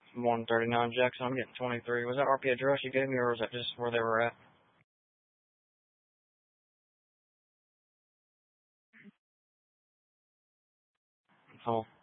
139 Jackson. I'm getting 23. Was that RP address you gave me, or was that just where they were at? Oh.